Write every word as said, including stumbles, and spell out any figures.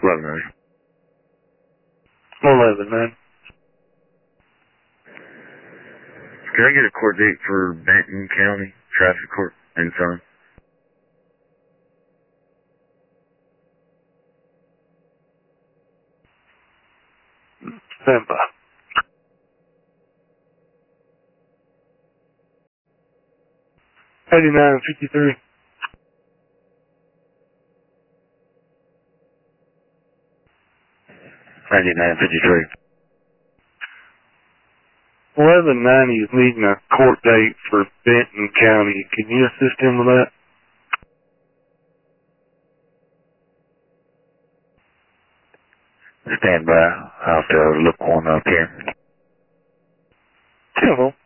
eleven. eleven, man. Can I get a court date for Benton County Traffic Court and Son? Stand by. eighty-nine fifty-three. ninety-nine fifty-three. eleven ninety is needing a court date for Benton County. Can you assist him with that? Stand by. I'll have to look one up here. Hello.